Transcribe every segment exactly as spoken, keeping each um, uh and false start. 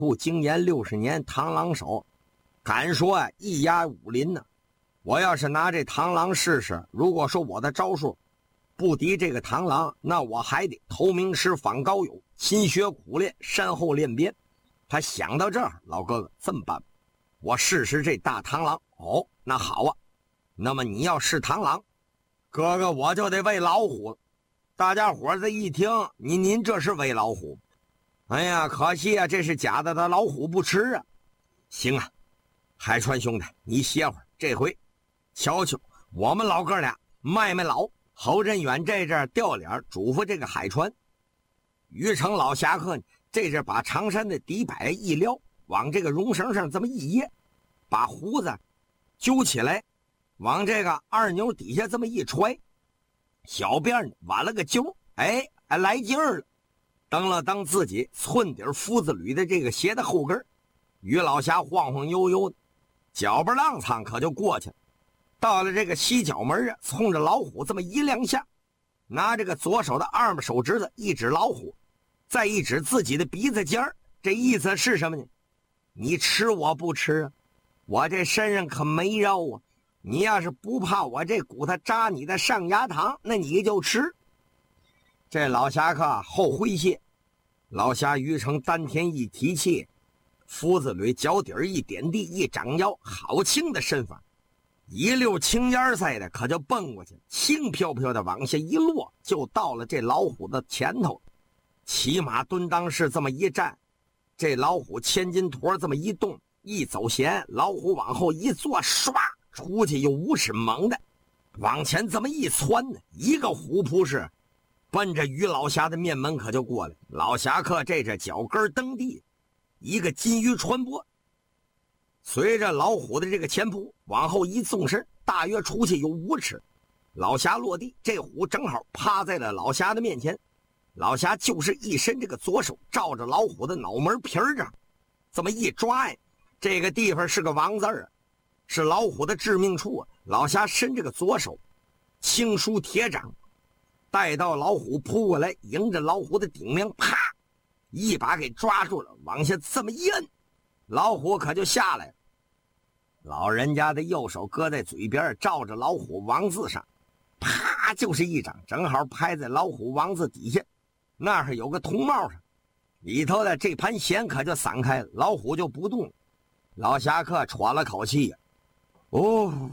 不经研六十年螳螂手，敢说啊一压武林呢。我要是拿这螳螂试试，如果说我的招数不敌这个螳螂，那我还得投名师访高友，勤学苦练，善后练鞭。他想到这儿，老哥哥这么办，我试试这大螳螂。哦，那好啊，那么你要试螳螂，哥哥我就得喂老虎了。大家伙子一听，您您这是喂老虎？哎呀，可惜啊，这是假的，他老虎不吃啊。行啊，海川兄弟，你歇会儿，这回瞧瞧我们老哥俩卖卖老。侯振远这阵掉脸嘱咐这个海川，于成老侠客这阵把长衫的底摆一撩，往这个绒绳上这么一掖，把胡子揪起来，往这个二牛底下这么一揣，小辫呢挽了个揪，哎，还来劲儿了。蹬了蹬自己寸底夫子履的这个鞋的后跟，于老侠晃晃悠悠的，脚步浪趟可就过去了。到了这个西角门啊，冲着老虎这么一两下，拿这个左手的二拇手指头一指老虎，再一指自己的鼻子尖儿，这意思是什么呢？你吃我不吃啊？我这身上可没肉啊！你要是不怕我这骨头扎你的上牙膛，那你就吃。这老侠客后诙谐，老侠于成丹田一提气，夫子履脚底一点地，一长腰，好轻的身法，一溜青烟似的可就蹦过去，轻飘飘的往下一落，就到了这老虎的前头。骑马蹲裆式这么一站，这老虎千斤坨这么一动，一走闲，老虎往后一坐，唰出去有五尺猛的往前这么一窜呢，一个虎扑式奔着于老侠的面门可就过来。老侠客这这脚跟蹬地，一个金鱼穿脖，随着老虎的这个前扑往后一纵身，大约出去有五尺，老侠落地，这虎正好趴在了老侠的面前。老侠就是一伸这个左手照着老虎的脑门皮儿上这么一抓呀，这个地方是个王字啊，是老虎的致命处啊。老侠伸这个左手轻舒铁掌，带到老虎扑过来，迎着老虎的顶梁，啪一把给抓住了，往下这么一摁，老虎可就下来了。老人家的右手搁在嘴边，照着老虎王字上，啪就是一掌，正好拍在老虎王字底下，那儿有个铜帽上，里头的这盘弦可就散开了，老虎就不动了。老侠客喘了口气呀、啊，哦，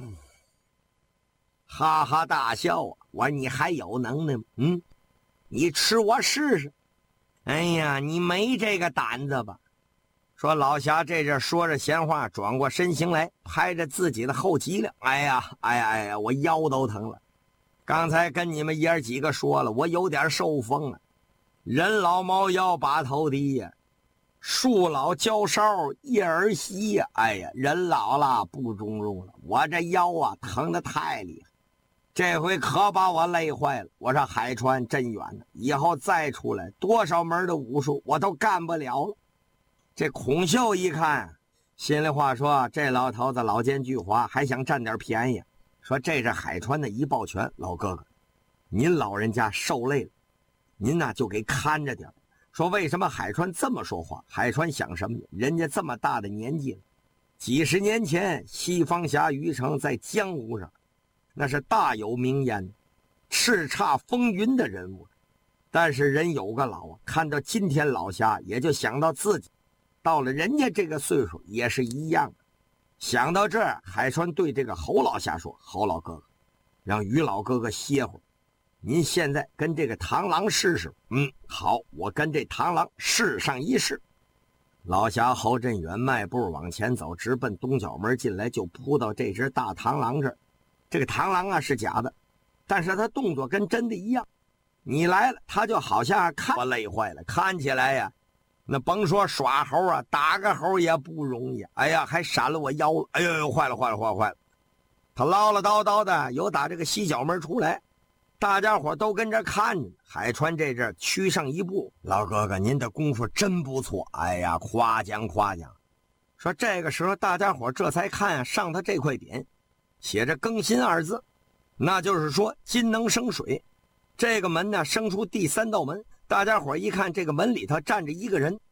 哈哈大笑啊！我说你还有能耐吗？嗯，你吃我试试。哎呀，你没这个胆子吧？说老侠这阵说着闲话，转过身形来，拍着自己的后脊梁。哎呀，哎呀，哎呀，我腰都疼了。刚才跟你们爷儿几个说了，我有点受风了。人老猫腰把头低呀，树老焦烧叶儿稀呀。哎呀，人老了不中用了，我这腰啊疼得太厉害，这回可把我累坏了。我说海川真远呢，以后再出来多少门的武术我都干不了了。这孔秀一看，心里话说，这老头子老奸巨猾，还想占点便宜，说这是海川的一抱拳，老哥哥您老人家受累了，您呐就给看着点。说为什么海川这么说话？海川想什么呢？人家这么大的年纪了，几十年前西方侠于成在江湖上那是大有名烟，叱咤风云的人物。但是人有个老啊，看到今天老侠也就想到自己到了人家这个岁数也是一样的。想到这儿，海川对这个侯老侠说，侯老哥哥让于老哥哥歇会儿，您现在跟这个螳螂试试。嗯，好，我跟这螳螂试上一试。老侠侯振远迈步往前走，直奔东角门进来，就扑到这只大螳螂这儿。这个螳螂啊是假的，但是他动作跟真的一样，你来了他就好像看我累坏了，看起来呀那甭说耍猴啊，打个猴也不容易。哎呀，还闪了我腰了，哎呦，坏了坏了坏了坏了。他唠唠叨叨的有打这个西角门出来，大家伙都跟着看着。海川这阵趋上一步，老哥哥您的功夫真不错，哎呀，夸奖夸奖。说这个时候大家伙这才看上头这块匾写着更新二字，那就是说金能生水。这个门呢生出第三道门，大家伙一看这个门里头站着一个人，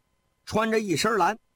穿着一身蓝，